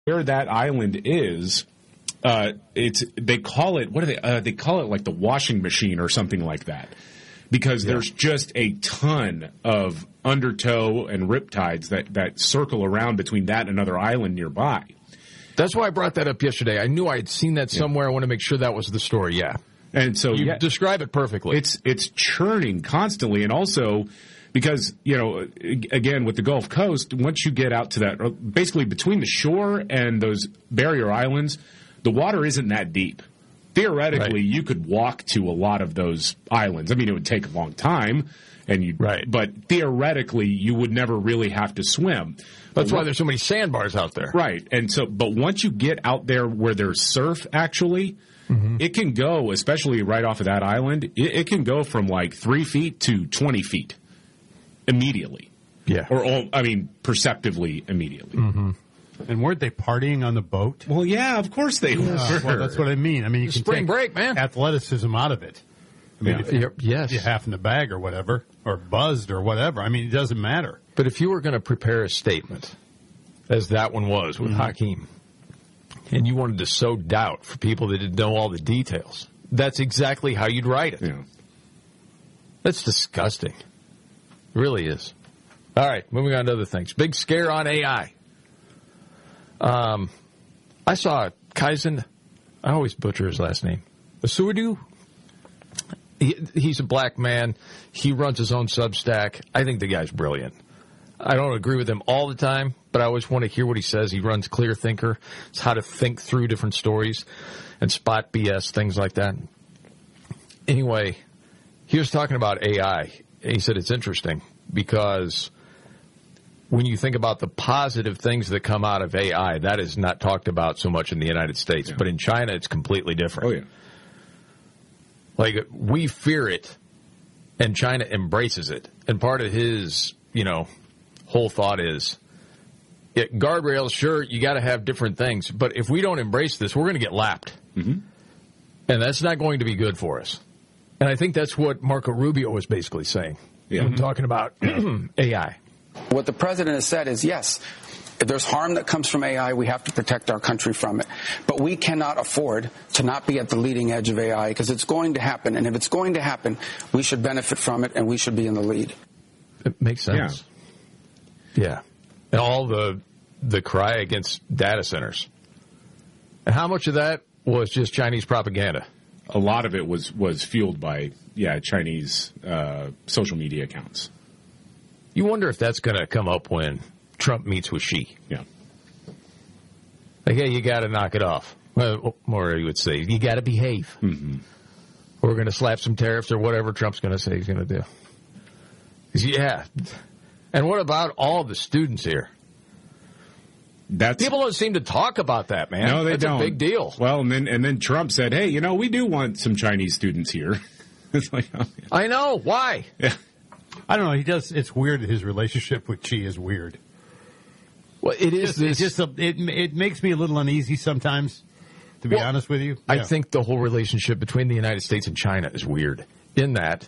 where that island is, they call it they call it like the washing machine or something like that, because there's just a ton of undertow and riptides that circle around between that and another island nearby. That's why I brought that up yesterday. I knew I had seen that somewhere. I want to make sure that was the story. Yeah, and so you describe it perfectly. It's churning constantly, and also because again with the Gulf Coast, once you get out to that, basically between the shore and those barrier islands, the water isn't that deep. Theoretically, you could walk to a lot of those islands. I mean, it would take a long time, but theoretically, you would never really have to swim. That's why there's so many sandbars out there. Right. And so, but once you get out there where there's surf, actually, it can go, especially right off of that island, it can go from like 3 feet to 20 feet immediately. Yeah. Perceptively immediately. Mm-hmm. And weren't they partying on the boat? Well, yeah, of course they were. Well, that's what I mean. I mean, you can spring take break, man. Athleticism out of it. I mean, if you're half in the bag or whatever, or buzzed or whatever, I mean, it doesn't matter. But if you were going to prepare a statement, as that one was with Hakeem, and you wanted to sow doubt for people that didn't know all the details, that's exactly how you'd write it. Yeah. That's disgusting. It really is. All right, moving on to other things. Big scare on AI. I saw Kaizen. I always butcher his last name. Asudu. He's a black man. He runs his own Substack. I think the guy's brilliant. I don't agree with him all the time, but I always want to hear what he says. He runs Clear Thinker. It's how to think through different stories and spot BS, things like that. Anyway, he was talking about AI. And he said it's interesting because when you think about the positive things that come out of AI, that is not talked about so much in the United States. Yeah. But in China, it's completely different. Oh, yeah. Like, we fear it, and China embraces it. And part of his, whole thought is, guardrails, sure, you got to have different things. But if we don't embrace this, we're going to get lapped. Mm-hmm. And that's not going to be good for us. And I think that's what Marco Rubio was basically saying. Yeah. Talking about AI. What the president has said is, yes, if there's harm that comes from AI, we have to protect our country from it. But we cannot afford to not be at the leading edge of AI because it's going to happen. And if it's going to happen, we should benefit from it and we should be in the lead. It makes sense. Yeah. And all the cry against data centers. And how much of that was just Chinese propaganda? A lot of it was fueled by, Chinese social media accounts. You wonder if that's going to come up when Trump meets with Xi. Yeah. Like, hey, you got to knock it off. Well, or you would say, you got to behave. Mm-hmm. Or we're going to slap some tariffs or whatever Trump's going to say he's going to do. Yeah. And what about all the students here? People don't seem to talk about that, man. No, they don't. That's a big deal. Well, and then Trump said, hey, we do want some Chinese students here. It's like, oh, yeah. I know. Why? Yeah. I don't know. He does. It's weird. His relationship with Xi is weird. Well, it is. It makes me a little uneasy sometimes, to be honest with you. I think the whole relationship between the United States and China is weird in that,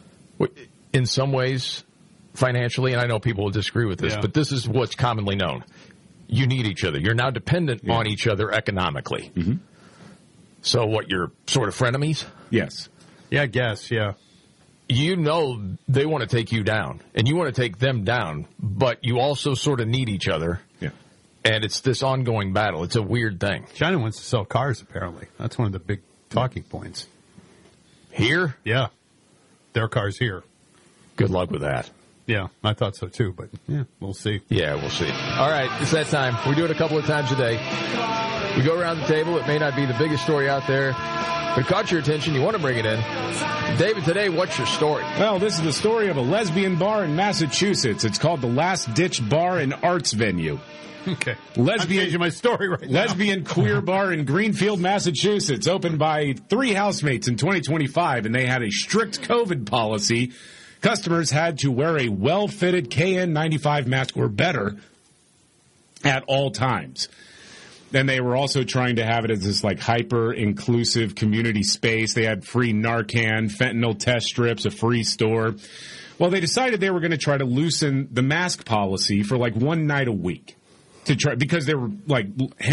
in some ways, financially, and I know people will disagree with this, but this is what's commonly known. You need each other. You're now dependent on each other economically. Mm-hmm. So what, you're sort of frenemies? Yes. Yeah, I guess, yeah. They want to take you down, and you want to take them down, but you also sort of need each other. Yeah. And it's this ongoing battle. It's a weird thing. China wants to sell cars, apparently. That's one of the big talking points. Here? Yeah. Their cars here. Good luck with that. Yeah, I thought so too, but we'll see. Yeah, we'll see. All right, it's that time. We do it a couple of times a day. We go around the table. It may not be the biggest story out there, but it caught your attention. You want to bring it in. David, today, what's your story? Well, this is the story of a lesbian bar in Massachusetts. It's called the Last Ditch Bar and Arts Venue. Okay. I'm changing my story right now. Lesbian queer bar in Greenfield, Massachusetts, opened by 3 housemates in 2025, and they had a strict COVID policy. Customers had to wear a well-fitted KN95 mask or better at all times. Then they were also trying to have it as this hyper-inclusive community space. They had free Narcan, fentanyl test strips, a free store. Well, they decided they were going to try to loosen the mask policy for one night a week to try, because they were